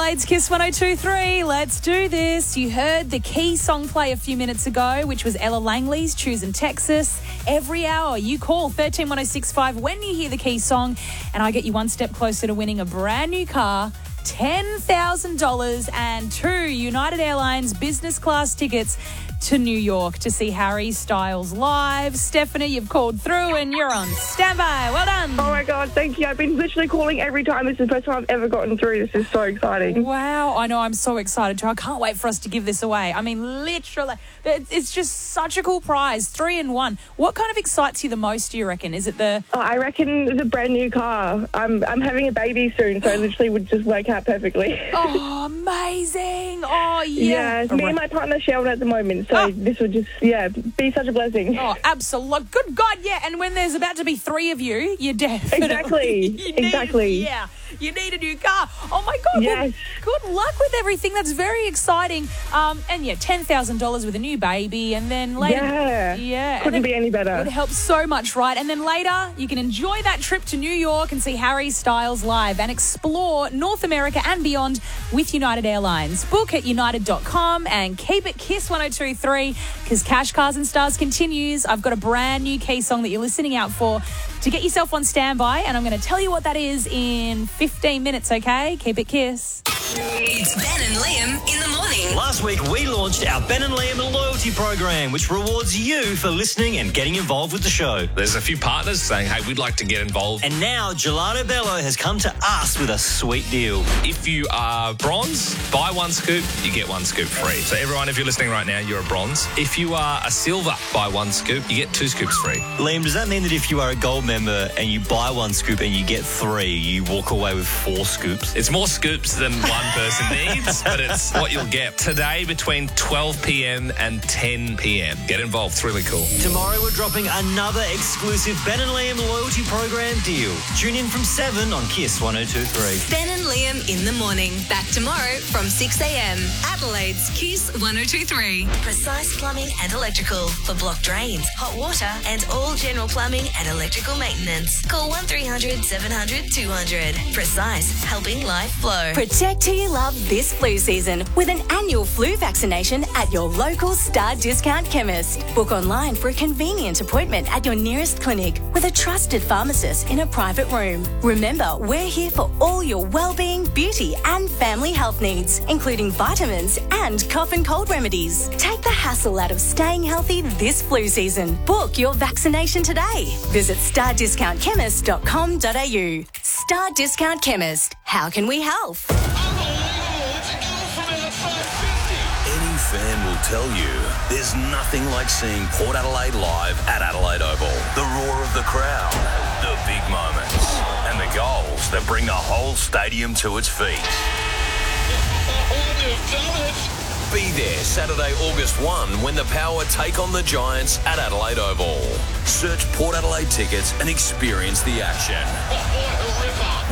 Adelaide's Kiss 102.3. Let's do this. You heard the key song play a few minutes ago, which was Ella Langley's Choosing Texas. Every hour you call 131065 when you hear the key song, and I get you one step closer to winning a brand new car, $10,000 and 2 United Airlines business class tickets to New York to see Harry Styles live. Stephanie, you've called through and you're on standby. Well done. Oh my God, thank you. I've been literally calling every time. This is the first time I've ever gotten through. This is so exciting. Wow, I know, I'm so excited too. I can't wait for us to give this away. I mean, literally, it's just such a cool prize, 3 in 1. What kind of excites you the most, do you reckon? Is it the... Oh, I reckon the brand new car. I'm having a baby soon, so I literally would just work out perfectly. Oh, amazing. Oh, yeah. Yeah, me and my partner share one at the moment, so this would just, be such a blessing. Oh, absolutely. Good God, yeah. And when there's about to be 3 of you, you're definitely... Exactly. You need a new car. Oh, my God. Yes. Well, good luck with everything. That's very exciting. And, yeah, $10,000 with a new baby. And then later... Yeah. Couldn't be any better. It helps so much, right? And then later, you can enjoy that trip to New York and see Harry Styles live and explore North America and beyond with United Airlines. Book at united.com and keep it Kiss 102.3 because Cash, Cars and Stars continues. I've got a brand new key song that you're listening out for to get yourself on standby, and I'm going to tell you what that is in 15 minutes, okay? Keep it Kiss. It's Ben and Liam in the morning. Last week, we launched our Ben and Liam loyalty program, which rewards you for listening and getting involved with the show. There's a few partners saying, hey, we'd like to get involved. And now Gelato Bello has come to us with a sweet deal. If you are bronze, buy 1 scoop, you get 1 scoop free. So everyone, if you're listening right now, you're a bronze. If you are a silver, buy 1 scoop, you get 2 scoops free. Liam, does that mean that if you are a gold member and you buy 1 scoop and you get 3, you walk away with 4 scoops? It's more scoops than one person needs, but it's what you'll get today between 12 p.m. and 10 p.m. Get involved. It's really cool. Tomorrow we're dropping another exclusive Ben and Liam loyalty program deal. Tune in from 7 on Kiss 102.3. Ben and Liam in the morning. Back tomorrow from 6 a.m. Adelaide's Kiss 102.3. Precise Plumbing and Electrical for block drains, hot water and all general plumbing and electrical maintenance. Call 1300 700 200. Precise, helping life flow. Protect who you love this flu season with an annual flu vaccination at your local Star Discount Chemist. Book online for a convenient appointment at your nearest clinic with a trusted pharmacist in a private room. Remember, we're here for all your well-being, beauty and family health needs, including vitamins and cough and cold remedies. Take the hassle out of staying healthy this flu season. Book your vaccination today. Visit stardiscountchemist.com.au. Star Discount Chemist. How can we help? Any fan will tell you there's nothing like seeing Port Adelaide live at Adelaide Oval. The roar of the crowd, the big moments, and the goals that bring the whole stadium to its feet. Be there Saturday, August 1 when the Power take on the Giants at Adelaide Oval. Search Port Adelaide tickets and experience the action.